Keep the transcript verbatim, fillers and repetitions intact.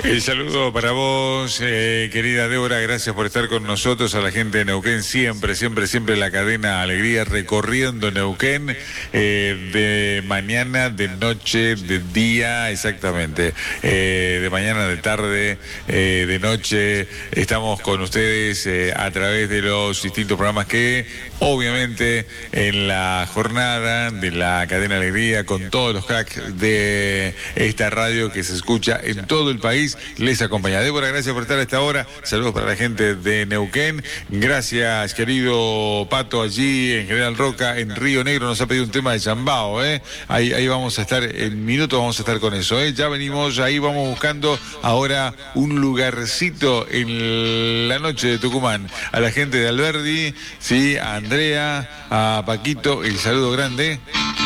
El saludo para vos, eh, querida Débora, gracias por estar con nosotros, a la gente de Neuquén, siempre, siempre, siempre la cadena Alegría recorriendo Neuquén, eh, de mañana, de noche, de día, exactamente, eh, de mañana, de tarde, eh, de noche, estamos con ustedes eh, a través de los distintos programas que, obviamente, en la jornada de la cadena Alegría, con todos los cracks de esta radio que se escucha en todo el país, les acompaña. Débora, gracias por estar a esta hora. Saludos para la gente de Neuquén. Gracias, querido Pato, allí en General Roca, en Río Negro, nos ha pedido un tema de Chambao, ¿eh? Ahí, ahí vamos a estar, en minutos vamos a estar con eso, ¿eh? Ya venimos, ahí vamos buscando ahora un lugarcito en la noche de Tucumán. A la gente de Alberdi, sí, a Andrea, a Paquito, el saludo grande.